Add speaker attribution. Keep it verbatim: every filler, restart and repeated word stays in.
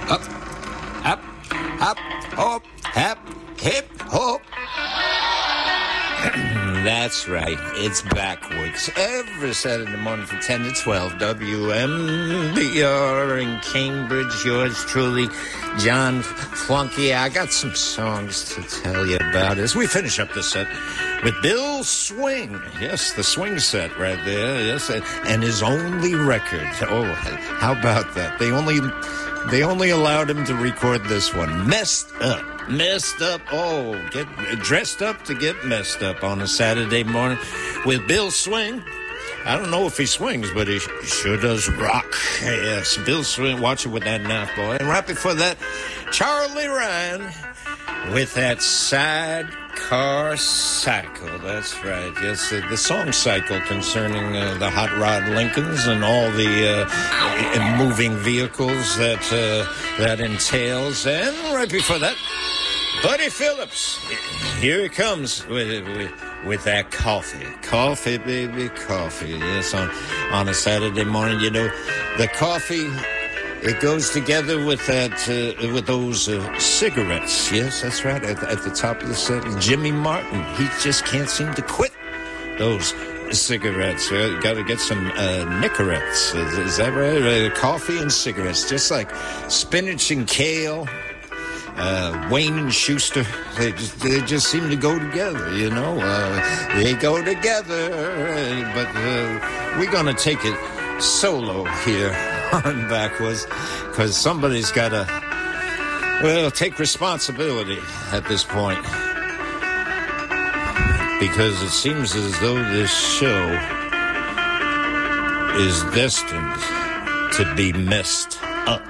Speaker 1: Up, up, up, hop, hop, hip, hop. That's right. It's backwards. Every Saturday morning from ten to twelve, W M B R in Cambridge. Yours truly, John Flunky. I got some songs to tell you about as we finish up the set with Bill Swing. Yes, the swing set right there. Yes, and his only record. Oh, how about that? They only... They only allowed him to record this one. Messed Up. Messed Up. Oh, get dressed up to get messed up on a Saturday morning with Bill Swing. I don't know if he swings, but he sure does rock. Yes, Bill Swing. Watch it with that knife, boy. And right before that, Charlie Ryan with that Sidecar Cycle. That's right. Yes, uh, the song cycle concerning uh, the Hot Rod Lincolns and all the uh, moving vehicles that uh, that entails. And right before that, Buddy Phillips. Here he comes with, with, with that coffee. Coffee, baby, coffee. Yes, on, on a Saturday morning. You know, the coffee... It goes together with that, uh, with those uh, cigarettes. Yes, that's right. At, at the top of the set, Jimmy Martin. He just can't seem to quit those cigarettes. Uh, Got to get some uh, Nicorettes. Is, is that right? Uh, coffee and cigarettes, just like spinach and kale. Uh, Wayne and Schuster. They just, they just seem to go together. You know, uh, they go together. But uh, we're gonna take it solo here on Backwards, because somebody's got to, well, take responsibility at this point, because it seems as though this show is destined to be messed up.